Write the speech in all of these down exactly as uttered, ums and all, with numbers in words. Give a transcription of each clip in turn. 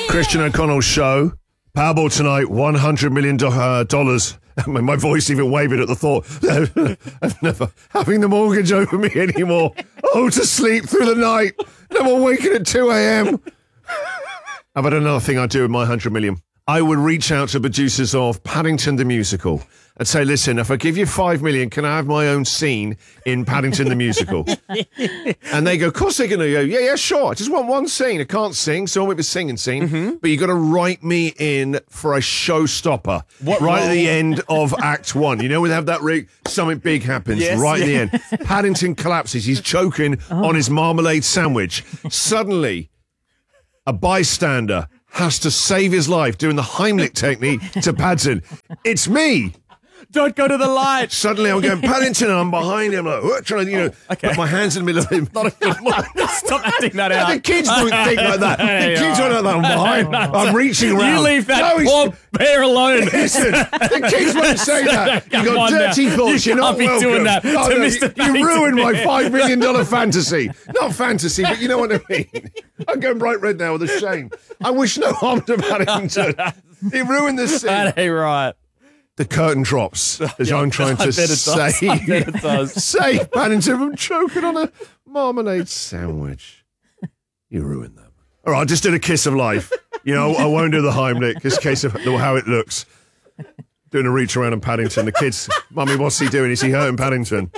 Christian O'Connell Show. Powerball tonight, one hundred million dollars. My voice even wavered at the thought. I've never having the mortgage over me anymore. Oh, to sleep through the night. No more waking at two a.m. How about another thing I'd do with my one hundred million? I would reach out to producers of Paddington the Musical and say, listen, if I give you five million, can I have my own scene in Paddington the Musical? And they go, of course they're going to go, yeah, yeah, sure. I just want one scene. I can't sing, so I want a singing scene. Mm-hmm. But you got to write me in for a showstopper. What right role? At the end of Act One. You know, when they have that rig, something big happens yes, right yeah. at the end. Paddington collapses. He's choking oh. on his marmalade sandwich. Suddenly, a bystander has to save his life doing the Heimlich technique to Paddington. It's me. Don't go to the light. Suddenly I'm going, Paddington, and I'm behind him, like, what, trying to, you know, oh, okay. put my hands in the middle of him. Not a good one. Stop acting that out. The kids don't think like that. The kids don't know that. I'm behind. I'm reaching around. You leave that no, poor bear alone. Listen, the kids won't say that. You got dirty now. thoughts. You You're not be welcome. doing that oh, to no, Mister You, you ruined my five million dollars fantasy. Not fantasy, but you know what I mean. I'm going bright red now with a shame. I wish no harm to Paddington. He ruined the scene. That ain't right. The curtain drops as yeah, I'm trying to save, save Paddington from choking on a marmalade sandwich. You ruined them. All right, I just did a kiss of life. You know, I won't do the Heimlich, just in case of how it looks. Doing a reach around in Paddington. The kids, Mummy, what's he doing? Is he hurting Paddington?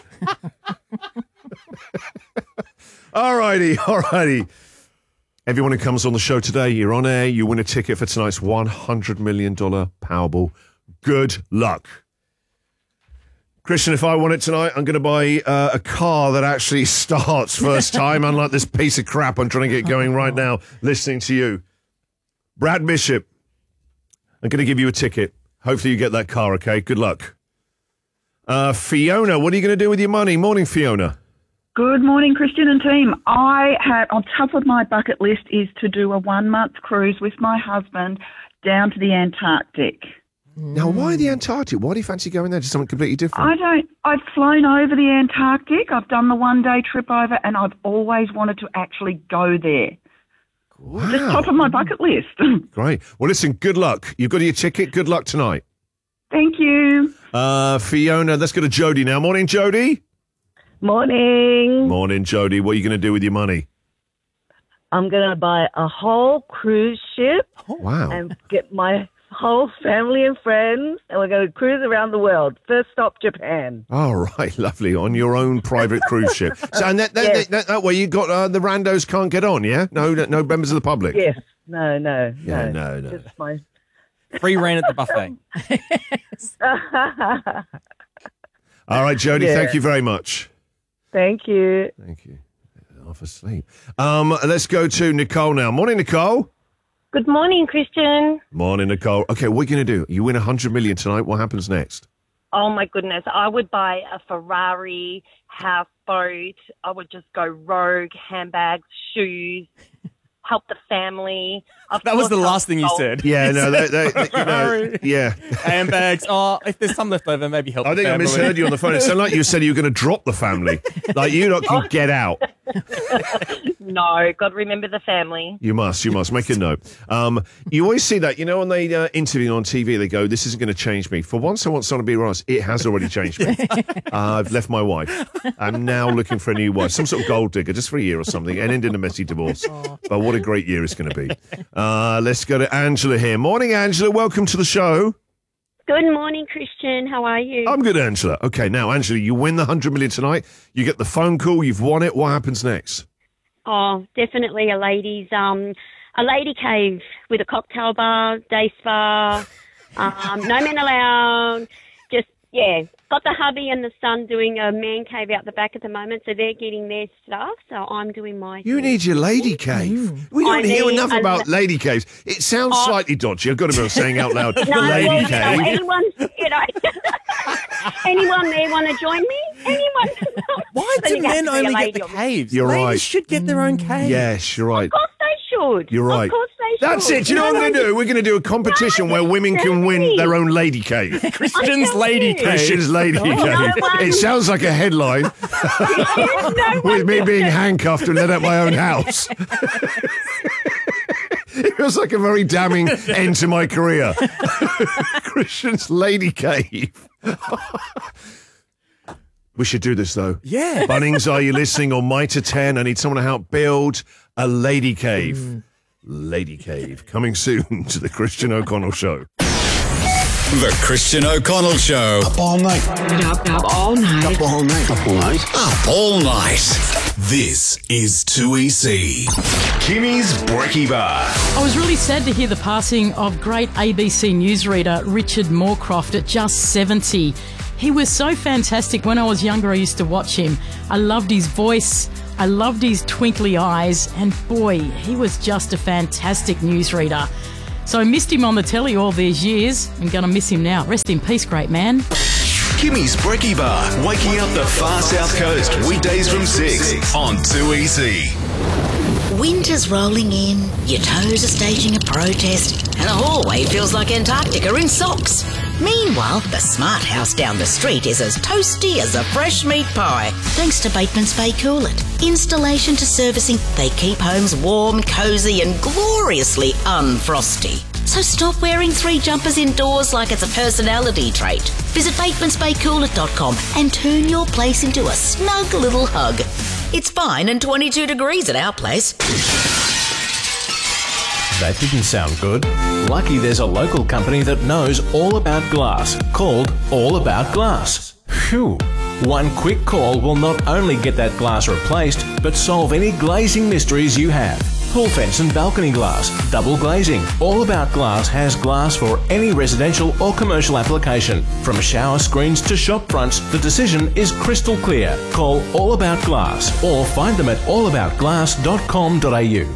All righty, all righty. Everyone who comes on the show today, you're on air, you win a ticket for tonight's one hundred million dollars Powerball. Good luck. Christian, if I want it tonight, I'm going to buy uh, a car that actually starts first time, unlike this piece of crap I'm trying to get going right now, listening to you. Brad Bishop, I'm going to give you a ticket. Hopefully you get that car, okay? Good luck. Uh, Fiona, what are you going to do with your money? Morning, Fiona. Good morning, Christian and team. I had, on top of my bucket list is to do a one-month cruise with my husband down to the Antarctic. Now, why the Antarctic? Why do you fancy going there? Just something completely different? I don't. I've flown over the Antarctic. I've done the one-day trip over, and I've always wanted to actually go there. Wow. Just top of my bucket list. Great. Well, listen, good luck. You've got your ticket. Good luck tonight. Thank you. Uh, Fiona, let's go to Jody now. Morning, Jody. Morning. Morning, Jody. What are you going to do with your money? I'm going to buy a whole cruise ship. Oh, wow. And get my whole family and friends, and we're going to cruise around the world. First stop, Japan. All right, lovely. On your own private cruise ship. So, and that, that, yes. that, that, that way you got uh, the randos can't get on, yeah? No, no members of the public. Yes. No, no, yeah, no. no, no. Just my... Free reign at the buffet. All right, Jody. Yeah. Thank you very much. Thank you. Thank you. Half asleep. Um, let's go to Nicole now. Morning, Nicole. Good morning, Christian. Morning, Nicole. Okay, what are you going to do? You win one hundred million dollars tonight. What happens next? Oh, my goodness. I would buy a Ferrari, houseboat. I would just go rogue, handbags, shoes, help the family. Of that was the last thing you gold. said. Yeah, no, they, they, you know, yeah. Handbags. Oh, if there's some left over, maybe help I the think I family. misheard you on the phone. It sounded like you said you were going to drop the family. Like you lot can get out. No, God, remember the family. You must, you must. Make a note. Um, you always see that, you know, when they uh, interview on T V, they go, this isn't going to change me. For once, I want someone to be honest. It has already changed me. uh, I've left my wife. I'm now looking for a new wife, some sort of gold digger, just for a year or something, and end in a messy divorce. But what a great year it's going to be. Uh, let's go to Angela here. Morning, Angela. Welcome to the show. Good morning, Christian. How are you? I'm good, Angela. Okay, now, Angela, you win the one hundred million dollars tonight. You get the phone call. You've won it. What happens next? Oh, definitely a ladies, um, a lady cave with a cocktail bar, day spa, um, no men allowed. Just, yeah, got the hubby and the son doing a man cave out the back at the moment, so they're getting their stuff, so I'm doing my You thing. need your lady cave. We don't I hear need enough a about la- lady caves. It sounds Oh. slightly dodgy. I've got to be saying out loud, No, lady well, cave. no, anyone, you know, anyone there want to join me? Anyone? Why Then do you have men to be a only get lady, the obviously. caves? You're Ladies right. should get their own cave. Yes, you're right. Of course they should. You're right. Of course they should. That's it. Do you know what I'm going to do? We're going to do a competition No, where women can win definitely. their own lady cave. Christian's I tell lady you. cave. Christian's lady no cave. one- It sounds like a headline No with me one- being handcuffed and let out my own house. It feels like a very damning end to my career. Christian's Lady Cave. We should do this, though. Yeah. Bunnings, are you listening? On Mitre ten, I need someone to help build a Lady Cave. Mm. Lady Cave. Coming soon to the Christian O'Connell Show. The Christian O'Connell Show. Up all night. Up, up all night. Up all night. Up all night. Up all night. This is two E C. Kimmy's Brekkie Bar. I was really sad to hear the passing of great A B C newsreader Richard Moorcroft at just seventy. He was so fantastic. When I was younger, I used to watch him. I loved his voice. I loved his twinkly eyes. And boy, he was just a fantastic newsreader. So I missed him on the telly all these years. I'm going to miss him now. Rest in peace, great man. Kimmy's Brekkie Bar. Waking up the far south coast. Weekdays from six on two E C. Winter's rolling in, your toes are staging a protest, and the hallway feels like Antarctica in socks. Meanwhile, the smart house down the street is as toasty as a fresh meat pie, thanks to Bateman's Bay Coolit. Installation to servicing, they keep homes warm, cosy, and gloriously unfrosty. So stop wearing three jumpers indoors like it's a personality trait. Visit batemans bay coolit dot com and turn your place into a snug little hug. It's fine and twenty-two degrees at our place. That didn't sound good. Lucky there's a local company that knows all about glass, called All About Glass. Phew. One quick call will not only get that glass replaced, but solve any glazing mysteries you have. Pool fence and balcony glass, double glazing. All About Glass has glass for any residential or commercial application. From shower screens to shop fronts, the decision is crystal clear. Call All About Glass or find them at all about glass dot com dot a u.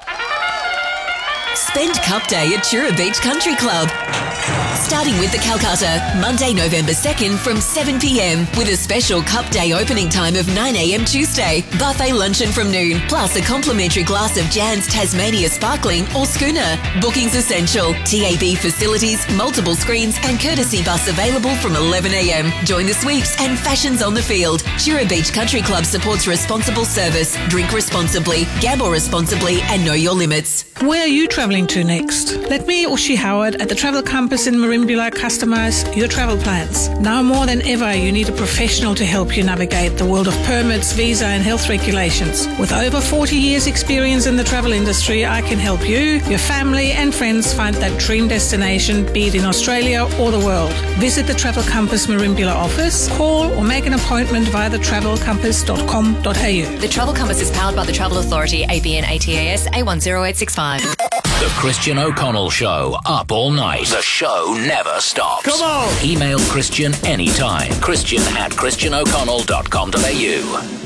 Spend Cup Day at Chura Beach Country Club. Starting with the Calcutta, Monday, November second from seven p m with a special Cup Day opening time of nine a m Tuesday. Buffet luncheon from noon, plus a complimentary glass of Jan's Tasmania Sparkling or Schooner. Bookings essential. T A B facilities, multiple screens and courtesy bus available from eleven a m. Join the sweeps and fashions on the field. Chura Beach Country Club supports responsible service. Drink responsibly, gamble responsibly and know your limits. Where are you travelling to next? Let me, Ushi Howard, at the Travel Compass in Merimbula customise your travel plans. Now more than ever, you need a professional to help you navigate the world of permits, visa and health regulations. With over forty years experience in the travel industry, I can help you, your family and friends find that dream destination, be it in Australia or the world. Visit the Travel Compass Merimbula office, call or make an appointment via the travel compass dot com dot a u. The Travel Compass is powered by the Travel Authority, A B N A T A S A one zero eight six five. The Christian O'Connell Show, up all night. The show never stops. Come on! Email Christian anytime. Christian at christian o'connell dot com dot a u.